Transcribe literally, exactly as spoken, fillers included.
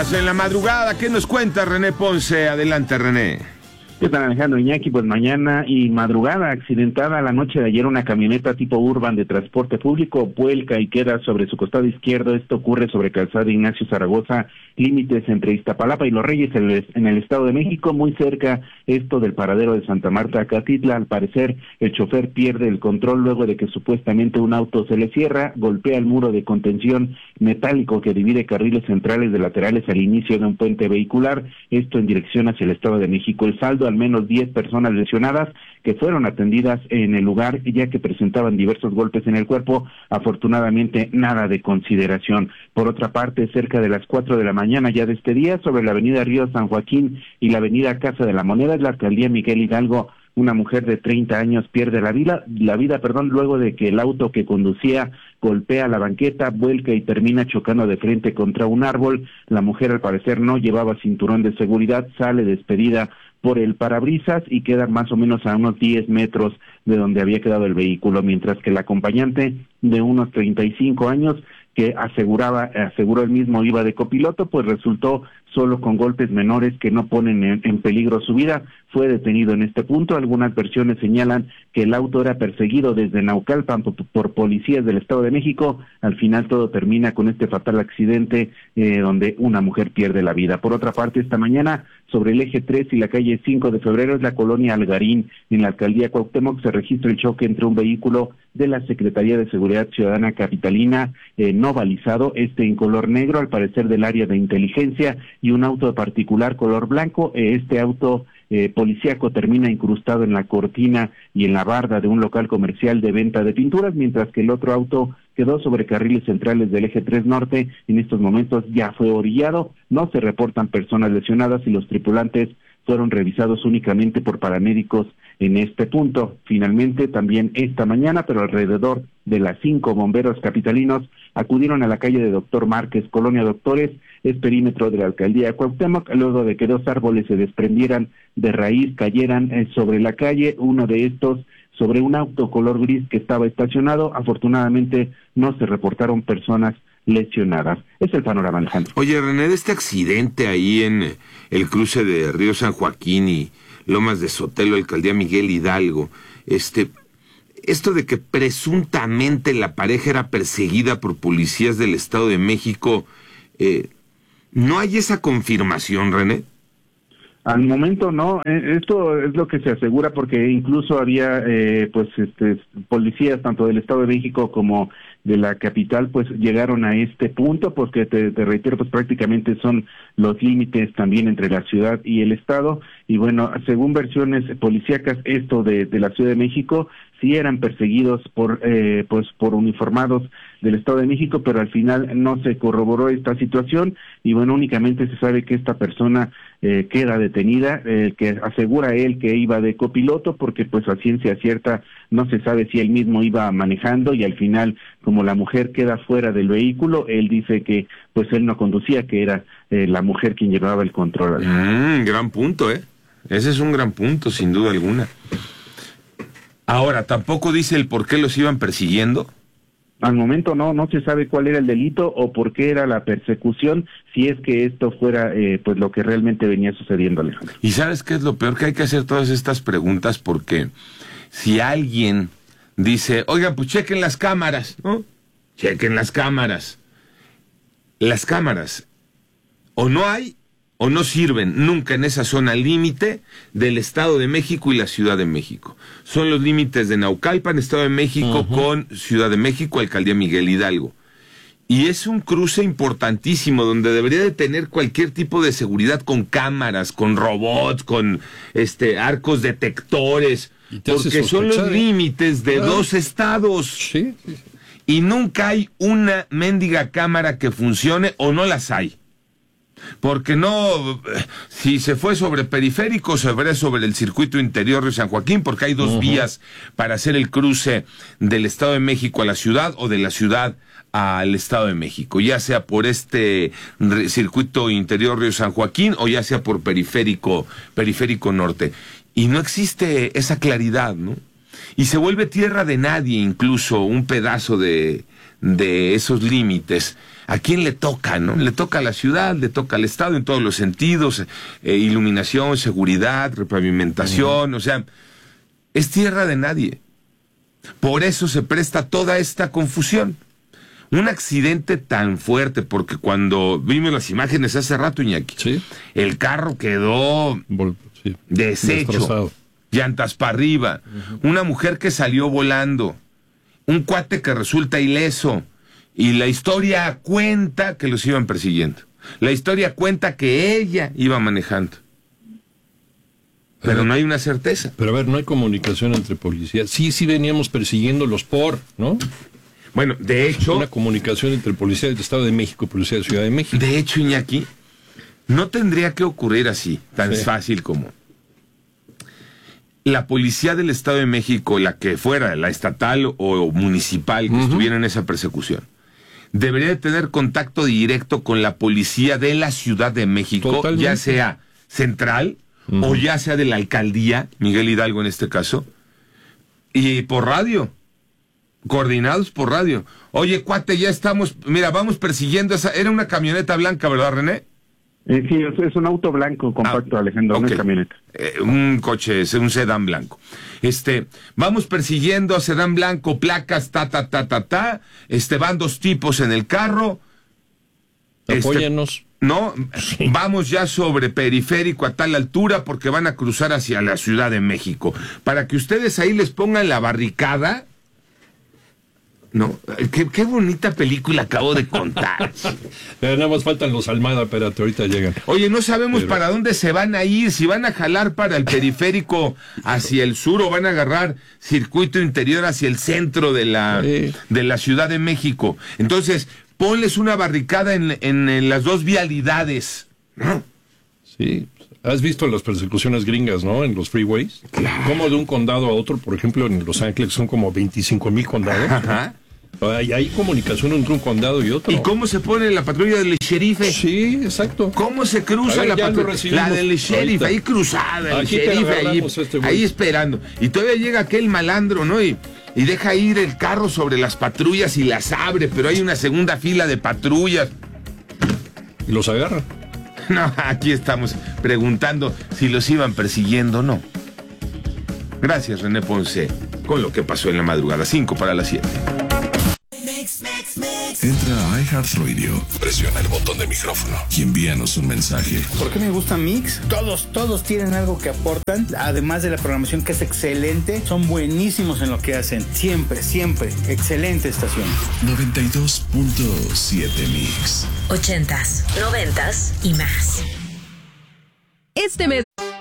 temas en la madrugada. ¿Qué nos cuenta René Ponce? Adelante, René. ¿Qué tal, Alejandro Iñaki? Pues mañana y madrugada accidentada la noche de ayer una camioneta tipo Urban de transporte público vuelca y queda sobre su costado izquierdo. Esto ocurre sobre calzada Ignacio Zaragoza, límites entre Iztapalapa y Los Reyes en el Estado de México, muy cerca esto del paradero de Santa Marta, Catitla. Al parecer el chofer pierde el control luego de que supuestamente un auto se le cierra, golpea el muro de contención metálico que divide carriles centrales de laterales al inicio de un puente vehicular, esto en dirección hacia el Estado de México. El saldo, al menos diez personas lesionadas que fueron atendidas en el lugar ya que presentaban diversos golpes en el cuerpo, afortunadamente nada de consideración. Por otra parte, cerca de las cuatro de la mañana ya de este día, sobre la avenida Río San Joaquín y la avenida Casa de la Moneda, en la alcaldía Miguel Hidalgo, una mujer de treinta años pierde la vida, la vida, perdón, luego de que el auto que conducía golpea la banqueta, vuelca y termina chocando de frente contra un árbol. La mujer, al parecer, no llevaba cinturón de seguridad, sale despedida por el parabrisas y queda más o menos a unos diez metros de donde había quedado el vehículo, mientras que el acompañante de unos treinta y cinco años que aseguraba, aseguró el mismo iba de copiloto, pues resultó solo con golpes menores que no ponen en, en peligro su vida. Fue detenido en este punto. Algunas versiones señalan que el auto era perseguido desde Naucalpan por, por policías del Estado de México. Al final todo termina con este fatal accidente eh, donde una mujer pierde la vida. Por otra parte, esta mañana, sobre el eje tres y la calle cinco de febrero, es la colonia Algarín, en la alcaldía Cuauhtémoc, se registra el choque entre un vehículo de la Secretaría de Seguridad Ciudadana Capitalina, eh, no balizado, este en color negro, al parecer del área de inteligencia, y un auto de particular color blanco. Eh, este auto eh, policíaco termina incrustado en la cortina y en la barda de un local comercial de venta de pinturas, mientras que el otro auto quedó sobre carriles centrales del eje tres norte. En estos momentos ya fue orillado, no se reportan personas lesionadas y los tripulantes fueron revisados únicamente por paramédicos en este punto. Finalmente, también esta mañana, pero alrededor de las cinco, bomberos capitalinos acudieron a la calle de Doctor Márquez, Colonia Doctores, es perímetro de la alcaldía de Cuauhtémoc, luego de que dos árboles se desprendieran de raíz, cayeran eh, sobre la calle, uno de estos sobre un auto color gris que estaba estacionado. Afortunadamente no se reportaron personas lesionadas. Es el panorama, Alejandro. Oye, René, de este accidente ahí en el cruce de Río San Joaquín y Lomas de Sotelo, alcaldía Miguel Hidalgo, este, esto de que presuntamente la pareja era perseguida por policías del Estado de México, eh, ¿no hay esa confirmación, René? Al momento no, esto es lo que se asegura, porque incluso había eh, pues este policías tanto del Estado de México como de la capital, pues llegaron a este punto, porque te, te reitero, pues prácticamente son los límites también entre la ciudad y el Estado, y bueno, según versiones policíacas, esto de, de la Ciudad de México, sí eran perseguidos por eh, pues por uniformados del Estado de México, pero al final no se corroboró esta situación, y bueno, únicamente se sabe que esta persona eh, queda detenida, eh, que asegura él que iba de copiloto, porque pues a ciencia cierta no se sabe si él mismo iba manejando, y al final, como la mujer queda fuera del vehículo, él dice que pues él no conducía, que era eh, la mujer quien llevaba el control. Mm, gran punto, ¿eh? Ese es un gran punto, sin duda alguna. Ahora, ¿tampoco dice el por qué los iban persiguiendo? Al momento no, no se sabe cuál era el delito o por qué era la persecución, si es que esto fuera eh, pues lo que realmente venía sucediendo, Alejandro. ¿Y sabes qué es lo peor? Que hay que hacer todas estas preguntas, porque si alguien dice, oiga, pues chequen las cámaras, ¿no? Chequen las cámaras. Las cámaras o no hay o no sirven nunca en esa zona límite del Estado de México y la Ciudad de México. Son los límites de Naucalpan, Estado de México, uh-huh, con Ciudad de México, alcaldía Miguel Hidalgo. Y es un cruce importantísimo donde debería de tener cualquier tipo de seguridad, con cámaras, con robots, con este arcos detectores, porque son los límites de ah. dos estados. Sí, sí, sí. Y nunca hay una mendiga cámara que funcione, o no las hay. Porque no, si se fue sobre periférico, se verá sobre el circuito interior de San Joaquín, porque hay dos uh-huh. vías para hacer el cruce del Estado de México a la ciudad o de la ciudad al Estado de México, ya sea por este circuito interior Río San Joaquín o ya sea por periférico, periférico norte. Y no existe esa claridad, ¿no? Y se vuelve tierra de nadie incluso un pedazo de, de esos límites. ¿A quién le toca, no? Le toca a la ciudad, le toca al Estado en todos los sentidos, eh, iluminación, seguridad, repavimentación, uh-huh. o sea, es tierra de nadie. Por eso se presta toda esta confusión. Un accidente tan fuerte, porque cuando vimos las imágenes hace rato, Iñaki, ¿sí? el carro quedó Vol- sí. deshecho, destrozado. Llantas para arriba, uh-huh. una mujer que salió volando, un cuate que resulta ileso, y la historia cuenta que los iban persiguiendo. La historia cuenta que ella iba manejando. Pero ver, no hay una certeza. Pero a ver, no hay comunicación entre policías. Sí, sí veníamos persiguiéndolos por, ¿no? Bueno, de hecho... Una comunicación entre policía del Estado de México y policía de Ciudad de México. De hecho, Iñaki, no tendría que ocurrir así, tan sí. fácil como... La policía del Estado de México, la que fuera, la estatal o municipal que uh-huh. estuviera en esa persecución, debería de tener contacto directo con la policía de la Ciudad de México, totalmente. Ya sea central uh-huh. o ya sea de la alcaldía, Miguel Hidalgo en este caso, y por radio, coordinados por radio. Oye, cuate, ya estamos, mira, vamos persiguiendo esa, era una camioneta blanca, ¿verdad, René? Eh, sí, es, es un auto blanco compacto, ah, Alejandro, okay. no es camioneta. Eh, un coche, es un sedán blanco. Este, vamos persiguiendo a sedán blanco, placas, ta, ta, ta, ta, ta. Este, van dos tipos en el carro. Apóyanos. Este, no, sí. Vamos ya sobre periférico a tal altura porque van a cruzar hacia la Ciudad de México. Para que ustedes ahí les pongan la barricada. No, qué, qué bonita película acabo de contar. Nada más faltan los Almada, espérate, ahorita llegan. Oye, no sabemos Pero... para dónde se van a ir, si van a jalar para el periférico hacia el sur o van a agarrar circuito interior hacia el centro de la, sí. de la Ciudad de México. Entonces, ponles una barricada en, en, en las dos vialidades, ¿no? Sí. ¿Has visto las persecuciones gringas, no? En los freeways. Claro. Como de un condado a otro, por ejemplo, en Los Ángeles son como veinticinco mil condados. Ajá. Hay, hay comunicación entre un condado y otro. ¿Y cómo se pone la patrulla del sheriff? Sí, exacto. ¿Cómo se cruza ver, la patrulla? La del sheriff, ahorita. Ahí cruzada, el sheriff ahí, este ahí esperando. Y todavía llega aquel malandro, ¿no? Y, y deja ir el carro sobre las patrullas y las abre, pero hay una segunda fila de patrullas. Los agarra. No, aquí estamos preguntando si los iban persiguiendo o no. Gracias, René Ponce, con lo que pasó en la madrugada. Cinco para las siete. Entra a iHeartRadio, presiona el botón de micrófono y envíanos un mensaje. ¿Por qué me gusta Mix? Todos, todos tienen algo que aportan, además de la programación que es excelente, son buenísimos en lo que hacen. Siempre, siempre, excelente estación. noventa y dos punto siete Mix. Ochentas, noventas y más. Este mes...